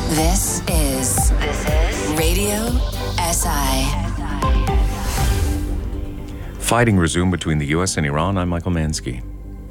This is Radio SI. Fighting resumed between the U.S. and Iran. I'm Michael Mansky.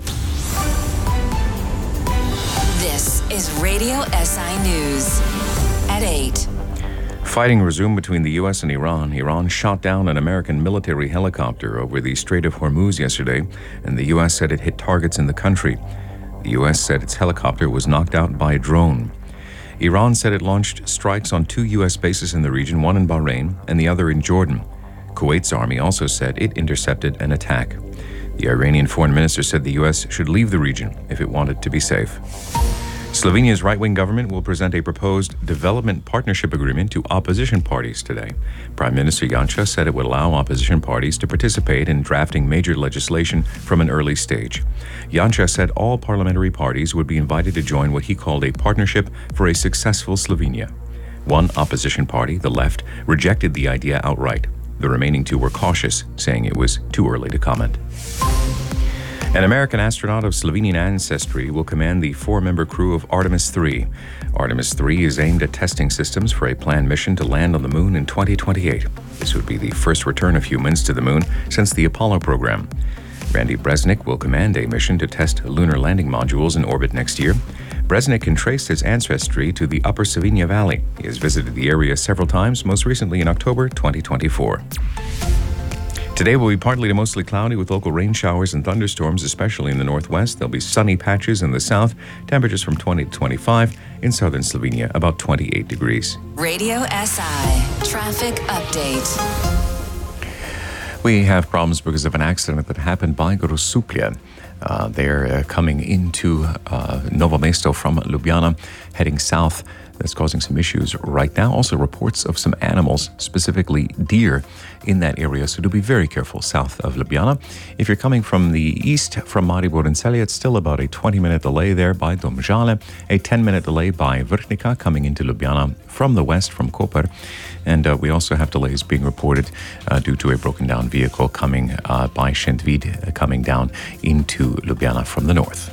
This is Radio SI News at 8. Fighting resumed between the U.S. and Iran. Iran shot down an American military helicopter over the Strait of Hormuz yesterday, and the U.S. said it hit targets in the country. The U.S. said its helicopter was knocked out by a drone. Iran said it launched strikes on 2 U.S. bases in the region, one in Bahrain and the other in Jordan. Kuwait's army also said it intercepted an attack. The Iranian foreign minister said the U.S. should leave the region if it wanted to be safe. Slovenia's right-wing government will present a proposed development partnership agreement to opposition parties today. Prime Minister Janša said it would allow opposition parties to participate in drafting major legislation from an early stage. Janša said all parliamentary parties would be invited to join what he called a partnership for a successful Slovenia. One opposition party, the Left, rejected the idea outright. The remaining 2 were cautious, saying it was too early to comment. An American astronaut of Slovenian ancestry will command the 4-member crew of Artemis 3. Artemis 3 is aimed at testing systems for a planned mission to land on the moon in 2028. This would be the first return of humans to the moon since the Apollo program. Randy Bresnik will command a mission to test lunar landing modules in orbit next year. Bresnik can trace his ancestry to the Upper Savinja Valley. He has visited the area several times, most recently in October 2024. Today will be partly to mostly cloudy with local rain showers and thunderstorms, especially in the northwest. There'll be sunny patches in the south, temperatures from 20 to 25. In southern Slovenia, about 28 degrees. Radio SI Traffic Update. We have problems because of an accident that happened by Grosuplje. They're coming into Novo Mesto from Ljubljana, heading south. That's causing some issues right now. Also reports of some animals, specifically deer, in that area. So do be very careful south of Ljubljana. If you're coming from the east, from Maribor and Celje, it's still about a 20-minute delay there by Domžale, a 10-minute delay by Vrhnika coming into Ljubljana from the west, from Koper. And we also have delays being reported due to a broken-down vehicle coming by Šentvid, coming down into Ljubljana from the north.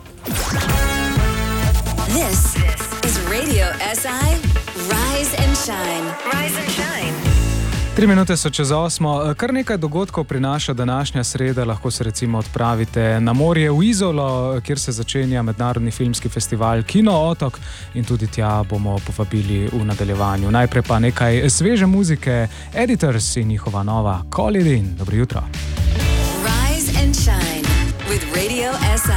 This is Radio SI Rise and Shine. Rise and Shine. 3 minute so čez 8. Kar nekaj dogodkov prinaša današnja sreda. Lahko se recimo odpravite na morje v Izolo, kjer se začenja mednarodni filmski festival Kino Otok, in tudi tja bomo povabili v nadaljevanju. Najprej pa nekaj sveže muzike, Editors in njihova nova Call It In. Dobro jutro. Rise and Shine with Radio SI.